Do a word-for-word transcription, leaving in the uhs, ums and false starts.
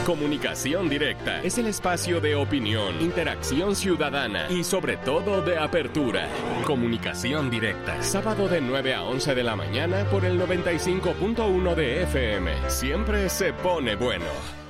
Comunicación Directa es el espacio de opinión, interacción ciudadana y sobre todo de apertura. Comunicación Directa, sábado de nueve a once de la mañana por el noventa y cinco punto uno de F M. Siempre se pone bueno.